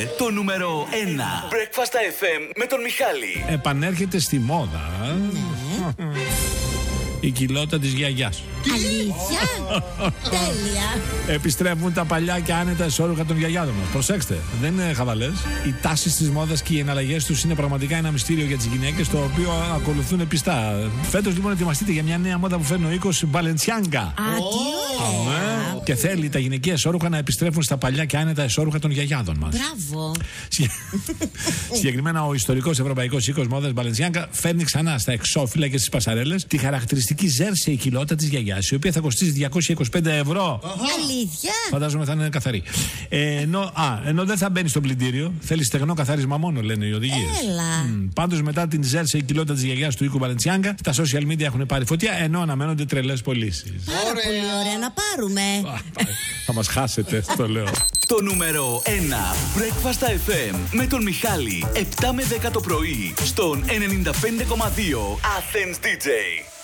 Το νούμερο 1. Breakfast FM με τον Μιχάλη. Επανέρχεται στη μόδα. Η κοιλότα της γιαγιάς. Αλήθεια? Τέλεια. Επιστρέφουν τα παλιά και άνετα εσώρουχα των γιαγιάδων μας. Προσέξτε, δεν είναι χαβαλές. Οι τάσεις της μόδας και οι εναλλαγές τους είναι πραγματικά ένα μυστήριο για τις γυναίκες, το οποίο ακολουθούν πιστά. Φέτος λοιπόν ετοιμαστείτε για μια νέα μόδα που φέρνει ο οίκος Balenciaga. Α, τι ωραία. Και θέλει τα γυναικεία εσώρουχα να επιστρέφουν στα παλιά και άνετα εσώρουχα των γιαγιάδων μας. Μπράβο. Συγκεκριμένα, ο ιστορικός ευρωπαϊκός οίκος μόδας Balenciaga φέρνει ξανά στα εξώφυλλα και στις πασαρέλες τη χαρακτηριστική ζέρσεη κοιλότα της γιαγιάς, η οποία θα κοστίσει 225 ευρώ. Αλήθεια? Φαντάζομαι θα είναι καθαρή. Ενώ δεν θα μπαίνει στο πλυντήριο, θέλει στεγνό καθάρισμα μόνο, λένε οι οδηγίες. Πάντως, μετά την ζέρσεη κοιλότα της γιαγιάς του οίκου Balenciaga, τα social media έχουν πάρει φωτιά, ενώ αναμένονται τρελές πωλήσεις. Πάρα πολύ ωραία, να πάρουμε. Θα μας χάσετε, το λέω. Το νούμερο 1. Breakfast FM με τον Μιχάλη. 7 με 10 το πρωί στον 95,2 Athens DJ.